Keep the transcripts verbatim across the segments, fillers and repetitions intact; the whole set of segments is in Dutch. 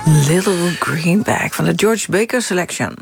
Little Greenback van de George Baker Selection.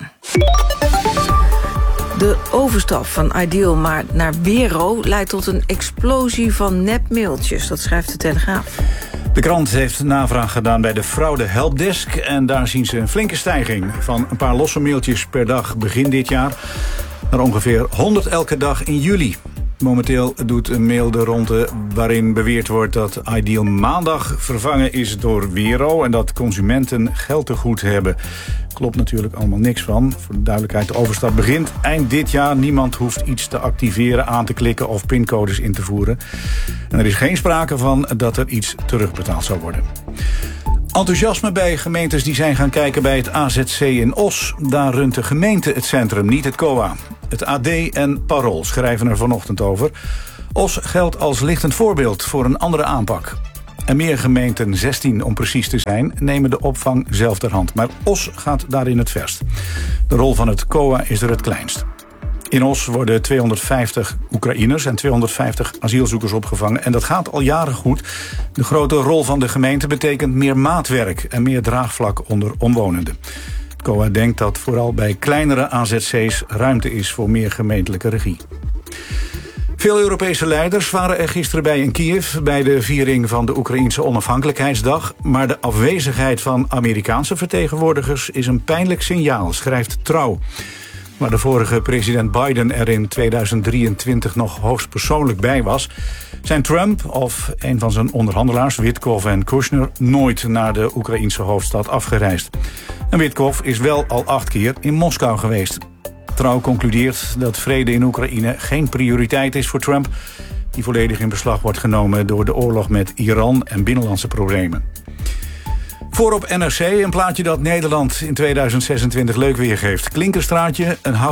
De overstap van Ideal maar naar Wero leidt tot een explosie van nepmailtjes. Dat schrijft de Telegraaf. De krant heeft navraag gedaan bij de fraude helpdesk en daar zien ze een flinke stijging van een paar losse mailtjes per dag begin dit jaar naar ongeveer honderd elke dag in juli. Momenteel doet een mail de ronde waarin beweerd wordt dat Ideal maandag vervangen is door Wero en dat consumenten geld te goed hebben. Klopt natuurlijk allemaal niks van. Voor de duidelijkheid, de overstap begint eind dit jaar. Niemand hoeft iets te activeren, aan te klikken of pincodes in te voeren. En er is geen sprake van dat er iets terugbetaald zou worden. Enthousiasme bij gemeentes die zijn gaan kijken bij het A Z C in Os. Daar runt de gemeente het centrum, niet het C O A. Het A D en Parool schrijven er vanochtend over. Os geldt als lichtend voorbeeld voor een andere aanpak. En meer gemeenten, zestien om precies te zijn, nemen de opvang zelf ter hand. Maar Os gaat daarin het verst. De rol van het C O A is er het kleinst. In Os worden tweehonderdvijftig Oekraïners en tweehonderdvijftig asielzoekers opgevangen. En dat gaat al jaren goed. De grote rol van de gemeente betekent meer maatwerk en meer draagvlak onder omwonenden. Het C O A denkt dat vooral bij kleinere A Z C's ruimte is voor meer gemeentelijke regie. Veel Europese leiders waren er gisteren bij in Kiev bij de viering van de Oekraïense onafhankelijkheidsdag. Maar de afwezigheid van Amerikaanse vertegenwoordigers is een pijnlijk signaal, schrijft Trouw. Waar de vorige president Biden er in tweeduizend drieëntwintig nog hoogstpersoonlijk bij was, zijn Trump of een van zijn onderhandelaars, Witkoff en Kushner, nooit naar de Oekraïense hoofdstad afgereisd. En Witkoff is wel al acht keer in Moskou geweest. Trouw concludeert dat vrede in Oekraïne geen prioriteit is voor Trump, die volledig in beslag wordt genomen door de oorlog met Iran en binnenlandse problemen. Voorop N R C, een plaatje dat Nederland in tweeduizend zesentwintig leuk weergeeft. Klinkerstraatje, een hout